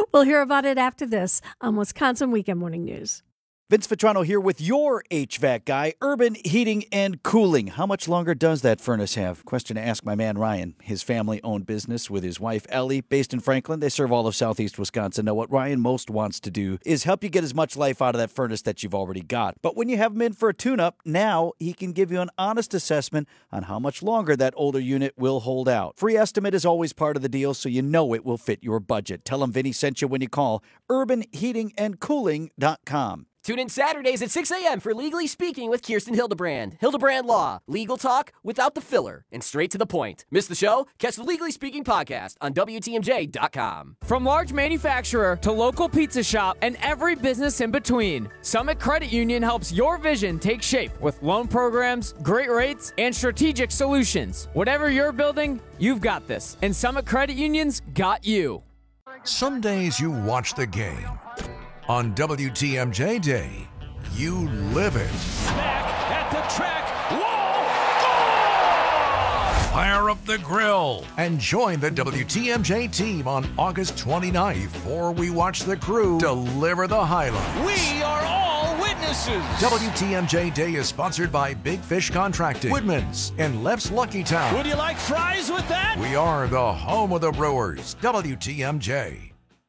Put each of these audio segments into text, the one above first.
We'll hear about it after this on Wisconsin Weekend Morning News. Vince Vitrano here with your HVAC guy, Urban Heating and Cooling. How much longer does that furnace have? Question to ask my man Ryan. His family-owned business with his wife Ellie, based in Franklin. They serve all of southeast Wisconsin. Now, what Ryan most wants to do is help you get as much life out of that furnace that you've already got. But when you have him in for a tune-up, now he can give you an honest assessment on how much longer that older unit will hold out. Free estimate is always part of the deal, so you know it will fit your budget. Tell him Vinny sent you when you call urbanheatingandcooling.com. Tune in Saturdays at 6 a.m. for Legally Speaking with Kirsten Hildebrand. Hildebrand Law. Legal talk without the filler and straight to the point. Miss the show? Catch the Legally Speaking podcast on WTMJ.com. From large manufacturer to local pizza shop and every business in between, Summit Credit Union helps your vision take shape with loan programs, great rates, and strategic solutions. Whatever you're building, you've got this. And Summit Credit Union's got you. Some days you watch the game. On WTMJ Day, you live it. Back at the track, wall, goal! Fire up the grill and join the WTMJ team on August 29th for we watch the crew deliver the highlights. We are all witnesses. WTMJ Day is sponsored by Big Fish Contracting, Woodman's, and Leff's Lucky Town. Would you like fries with that? We are the home of the Brewers, WTMJ.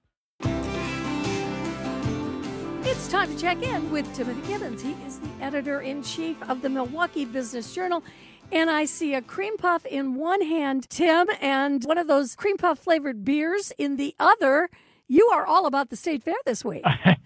It's time to check in with Timothy Gibbons. He is the editor-in-chief of the Milwaukee Business Journal. And I see a cream puff in one hand, Tim, and one of those cream puff flavored beers in the other. You are all about the State Fair this week.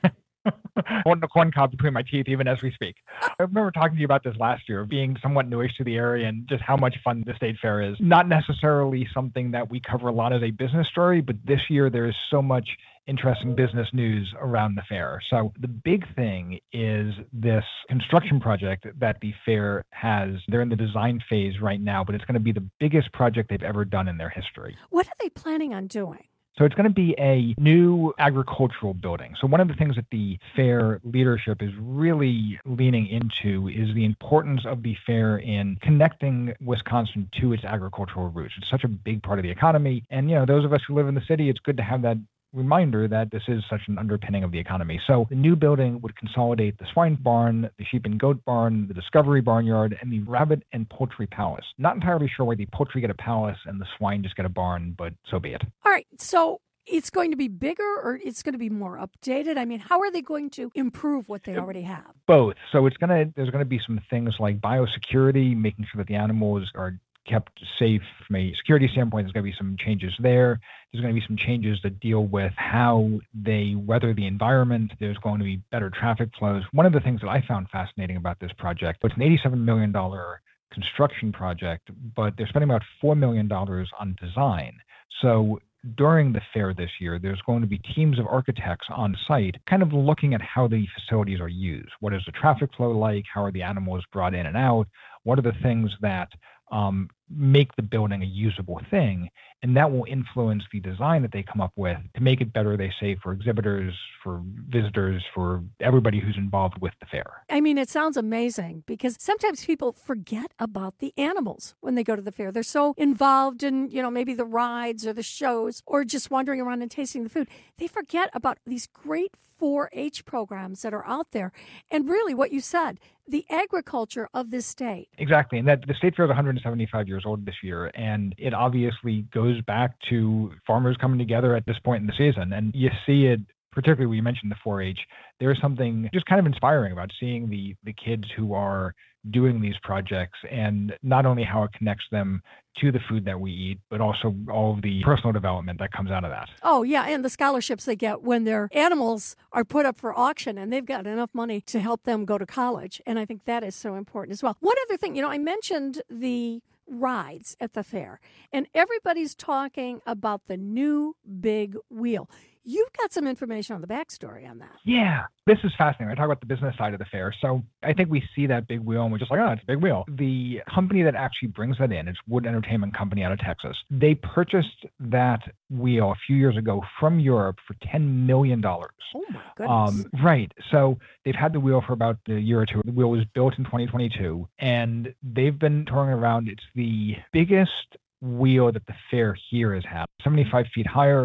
Holding a corn cob between my teeth even as we speak. I remember talking to you about this last year, being somewhat newish to the area and just how much fun the State Fair is. Not necessarily something that we cover a lot as a business story, but this year there is so much interesting business news around the fair. So the big thing is this construction project that the fair has. They're in the design phase right now, but it's going to be the biggest project they've ever done in their history. What are they planning on doing? So it's going to be a new agricultural building. So one of the things that the fair leadership is really leaning into is the importance of the fair in connecting Wisconsin to its agricultural roots. It's such a big part of the economy. And, you know, those of us who live in the city, it's good to have that reminder that this is such an underpinning of the economy. So the new building would consolidate the swine barn, the sheep and goat barn, the discovery barnyard, and the rabbit and poultry palace. Not entirely sure why the poultry get a palace and the swine just get a barn, but so be it. All right, so it's going to be bigger or it's going to be more updated? I mean, how are they going to improve what they already have? Both. So there's going to be some things like biosecurity, making sure that the animals are kept safe from a security standpoint. There's going to be some changes there. There's going to be some changes that deal with how they weather the environment. There's going to be better traffic flows. One of the things that I found fascinating about this project, it's an $87 million construction project, but they're spending about $4 million on design. So during the fair this year, there's going to be teams of architects on site kind of looking at how the facilities are used. What is the traffic flow like? How are the animals brought in and out? What are the things that make the building a usable thing? And that will influence the design that they come up with to make it better, they say, for exhibitors, for visitors, for everybody who's involved with the fair. I mean, it sounds amazing because sometimes people forget about the animals when they go to the fair. They're so involved in, you know, maybe the rides or the shows or just wandering around and tasting the food. They forget about these great 4-H programs that are out there. And really what you said, the agriculture of this state. Exactly. And that the State Fair is 175 years old this year. And it obviously goes back to farmers coming together at this point in the season. And you see it, particularly when you mentioned the 4-H, there's something just kind of inspiring about seeing the kids who are doing these projects and not only how it connects them to the food that we eat, but also all of the personal development that comes out of that. Oh, yeah. And the scholarships they get when their animals are put up for auction and they've got enough money to help them go to college. And I think that is so important as well. One other thing, you know, I mentioned the rides at the fair and everybody's talking about the new big wheel. You've got some information on the backstory on that. Yeah, this is fascinating. I talk about the business side of the fair. So I think we see that big wheel and we're just like, oh, it's a big wheel. The company that actually brings that in, it's Wood Entertainment Company out of Texas. They purchased that wheel a few years ago from Europe for $10 million. Oh, my goodness. Right. So they've had the wheel for about a year or two. The wheel was built in 2022 and they've been touring around. It's the biggest wheel that the fair here has had, 75 feet higher.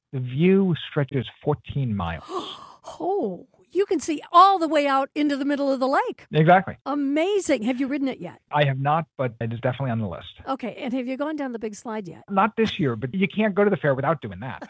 The view stretches 14 miles. Oh, you can see all the way out into the middle of the lake. Exactly. Amazing. Have you ridden it yet? I have not, but it is definitely on the list. Okay, and have you gone down the big slide yet? Not this year, but you can't go to the fair without doing that.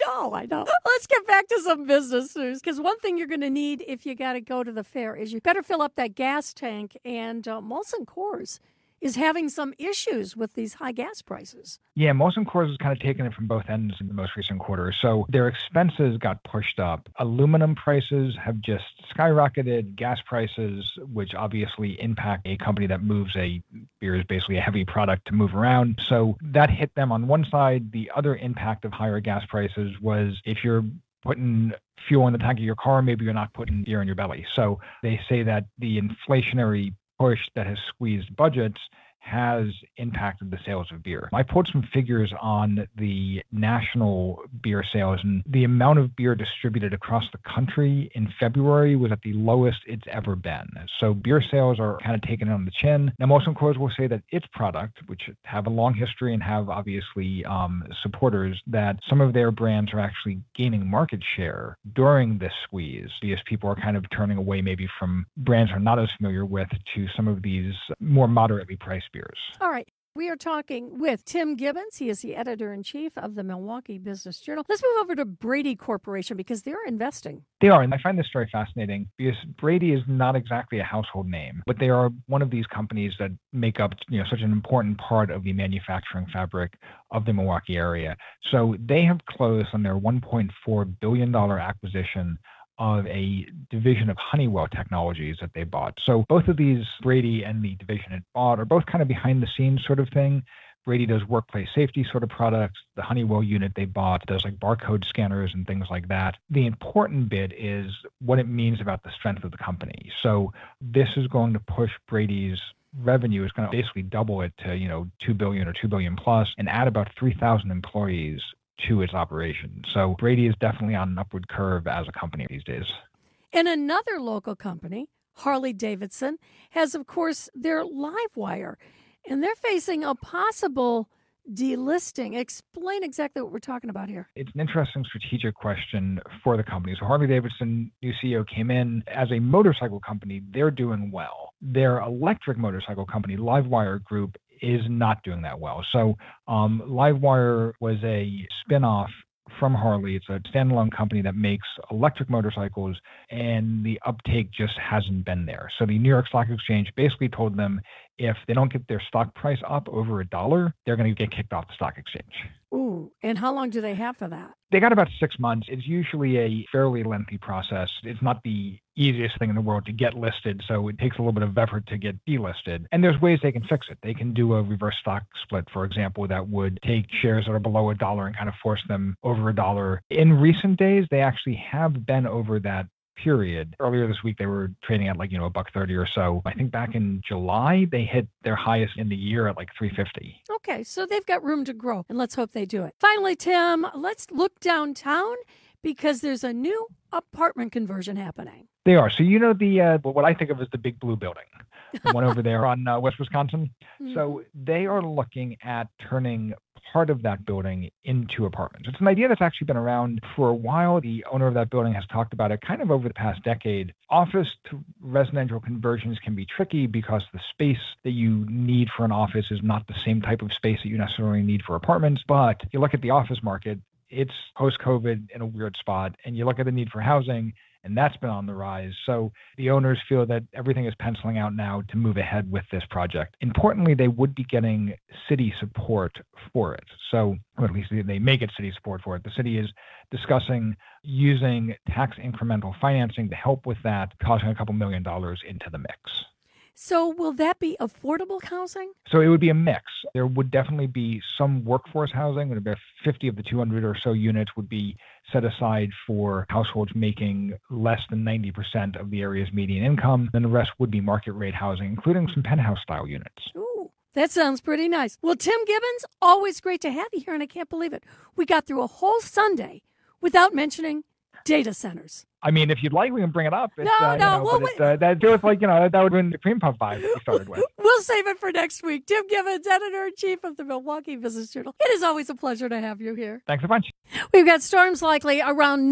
I know. Let's get back to some business news, because one thing you're going to need if you got to go to the fair is you better fill up that gas tank, and Molson Coors is having some issues with these high gas prices. Yeah, Molson Coors has kind of taken it from both ends in the most recent quarter. So their expenses got pushed up. Aluminum prices have just skyrocketed. Gas prices, which obviously impact a company that moves beer is basically a heavy product to move around. So that hit them on one side. The other impact of higher gas prices was if you're putting fuel in the tank of your car, maybe you're not putting beer in your belly. So they say that the inflationary push that has squeezed budgets has impacted the sales of beer. I pulled some figures on the national beer sales, and the amount of beer distributed across the country in February was at the lowest it's ever been. So beer sales are kind of taken on the chin. Now, Molson Coors will say that its product, which have a long history and have obviously supporters, that some of their brands are actually gaining market share during this squeeze because people are kind of turning away maybe from brands they're not as familiar with to some of these more moderately priced beers. All right. We are talking with Tim Gibbons. He is the editor-in-chief of the Milwaukee Business Journal. Let's move over to Brady Corporation because they're investing. They are, and I find this story fascinating because Brady is not exactly a household name, but they are one of these companies that make up such an important part of the manufacturing fabric of the Milwaukee area. So they have closed on their $1.4 billion acquisition of a division of Honeywell Technologies that they bought. So both of these, Brady and the division it bought, are both kind of behind the scenes sort of thing. Brady does workplace safety sort of products. The Honeywell unit they bought does like barcode scanners and things like that. The important bit is what it means about the strength of the company. So this is going to push Brady's revenue, is going to basically double it to, $2 billion or $2 billion plus, and add about 3,000 employees to its operation. So Brady is definitely on an upward curve as a company these days. And another local company, Harley-Davidson, has, of course, their LiveWire, and they're facing a possible delisting. Explain exactly what we're talking about here. It's an interesting strategic question for the company. So Harley-Davidson, new CEO came in as a motorcycle company. They're doing well. Their electric motorcycle company, LiveWire Group, is not doing that well. So LiveWire was a spinoff from Harley. It's a standalone company that makes electric motorcycles, and the uptake just hasn't been there. So the New York Stock Exchange basically told them if they don't get their stock price up over $1, they're going to get kicked off the stock exchange. Ooh, and how long do they have for that? They got about 6 months. It's usually a fairly lengthy process. It's not the easiest thing in the world to get listed, so it takes a little bit of effort to get delisted. And there's ways they can fix it. They can do a reverse stock split, for example, that would take shares that are below $1 and kind of force them over $1. In recent days, they actually have been over that period. Earlier this week, they were trading at $1.30 or so. I think back in July, they hit their highest in the year at $3.50. Okay, so they've got room to grow, and let's hope they do it. Finally, Tim, let's look downtown because there's a new apartment conversion happening. They are. So the what I think of as the Big Blue building, the one over there on West Wisconsin. Mm-hmm. So they are looking at turning part of that building into apartments. It's an idea that's actually been around for a while. The owner of that building has talked about it kind of over the past decade. Office to residential conversions can be tricky because the space that you need for an office is not the same type of space that you necessarily need for apartments. But you look at the office market, it's post-COVID in a weird spot, and you look at the need for housing, and that's been on the rise. So the owners feel that everything is penciling out now to move ahead with this project. Importantly, they would be getting city support for it. So, or at least they may get city support for it. The city is discussing using tax incremental financing to help with that, tossing a couple $1 million into the mix. So will that be affordable housing? So it would be a mix. There would definitely be some workforce housing. About 50 of the 200 or so units would be set aside for households making less than 90% of the area's median income. Then the rest would be market rate housing, including some penthouse style units. Ooh, that sounds pretty nice. Well, Tim Gibbons, always great to have you here, and I can't believe it. We got through a whole Sunday without mentioning data centers. I mean, if you'd like, we can bring it up. It's, that feels like, that would win the cream puff vibe that we started with. We'll save it for next week. Tim Gibbons, editor-in-chief of the Milwaukee Business Journal. It is always a pleasure to have you here. Thanks a bunch. We've got storms likely around